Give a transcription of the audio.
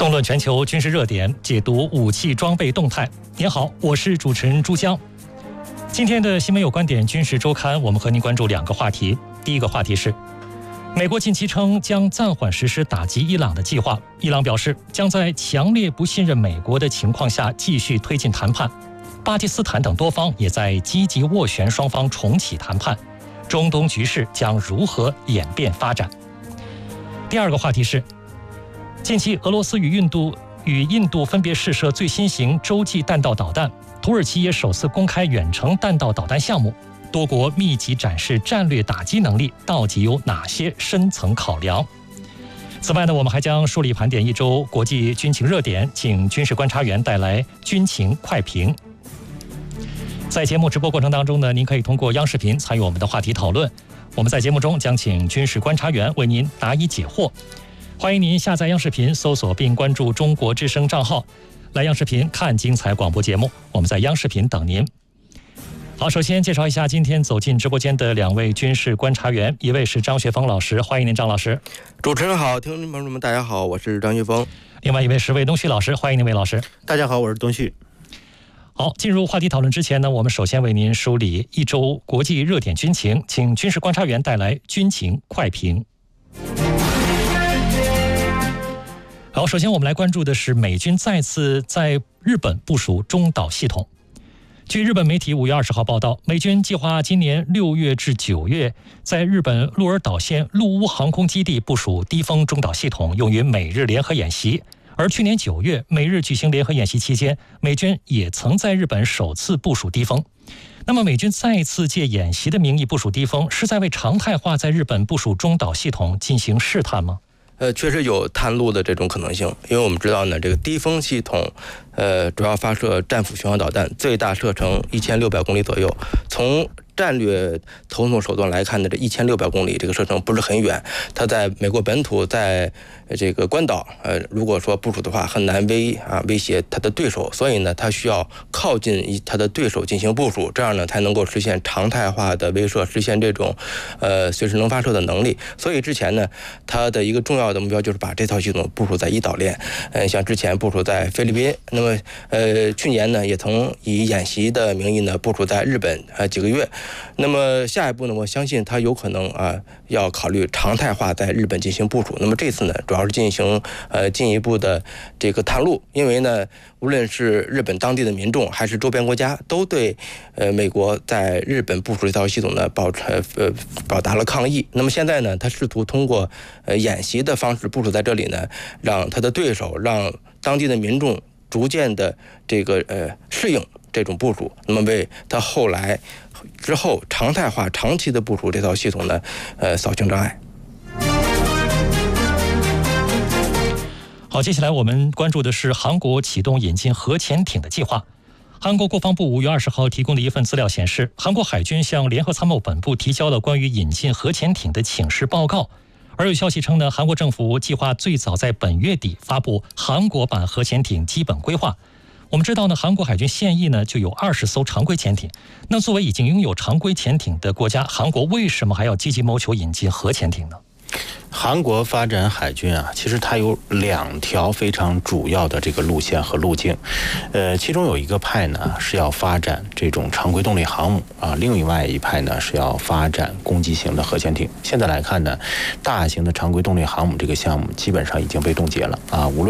纵论全球军事热点，解读武器装备动态。您好，我是主持人朱江。今天的新闻有观点军事周刊，我们和您关注两个话题。第一个话题是，美国近期称将暂缓实施打击伊朗的计划，伊朗表示将在强烈不信任美国的情况下继续推进谈判。巴基斯坦等多方也在积极斡旋双方重启谈判。中东局势将如何演变发展？第二个话题是，近期俄罗斯与印度分别试射最新型洲际弹道导弹，土耳其也首次公开远程弹道导弹项目，多国密集展示战略打击能力，到底有哪些深层考量？此外呢，我们还将梳理盘点一周国际军情热点，请军事观察员带来军情快评。在节目直播过程当中呢，您可以通过央视频参与我们的话题讨论，我们在节目中将请军事观察员为您答疑解惑。欢迎您下载央视频，搜索并关注中国之声账号，来央视频看精彩广播节目。我们在央视频等您。好，首先介绍一下今天走进直播间的两位军事观察员，一位是张学峰老师，欢迎您，张老师。 主持人好，听众朋友们大家好，我是张学峰。 另外一位是魏东旭老师，欢迎您，魏老师。 大家好，我是东旭。 好，进入话题讨论之前呢，我们首先为您梳理一周国际热点军情，请军事观察员带来军情快评。好，首先我们来关注的是美军再次在日本部署中导系统。据日本媒体5月20号报道，美军计划今年6月至9月在日本鹿儿岛县陆屋航空基地部署低风中导系统，用于美日联合演习。而去年9月，美日举行联合演习期间，美军也曾在日本首次部署低风。那么，美军再次借演习的名义部署低风，是在为常态化在日本部署中导系统进行试探吗？ 确实有探路的这种可能性，因为我们知道呢，这个低风系统，主要发射战斧巡航导弹，最大射程1600公里左右。从战略投送手段来看呢，这1600公里这个射程不是很远，它在美国本土，在这个关岛，如果说部署的话，很难威胁它的对手，所以呢，它需要靠近它的对手进行部署，这样呢才能够实现常态化的威慑，实现这种随时能发射的能力。所以之前呢，它的一个重要的目标就是把这套系统部署在伊岛链，像之前部署在菲律宾，那么去年呢也曾以演习的名义呢部署在日本几个月。那么下一步呢，我相信它有可能要考虑常态化在日本进行部署。那么这次呢，主要是进行进一步的这个探路，因为呢，无论是日本当地的民众还是周边国家，都对美国在日本部署这套系统呢表达了抗议。那么现在呢，他试图通过演习的方式部署在这里呢，让他的对手，让当地的民众逐渐的这个适应这种部署，那么为他之后常态化长期的部署这套系统呢扫清障碍。 好，接下来我们关注的是韩国启动引进核潜艇的计划。韩国国防部5月20号提供的一份资料显示，韩国海军向联合参谋本部提交了关于引进核潜艇的请示报告。而有消息称呢，韩国政府计划最早在本月底发布韩国版核潜艇基本规划。我们知道呢，韩国海军现役呢就有20艘常规潜艇。那作为已经拥有常规潜艇的国家，韩国为什么还要积极谋求引进核潜艇呢？ 韩国发展海军其实它有2条非常主要的这个路线和路径，其中有一个派呢是要发展这种常规动力航母另外一派呢是要发展攻击型的核潜艇。现在来看呢，大型的常规动力航母这个项目基本上已经被冻结了无论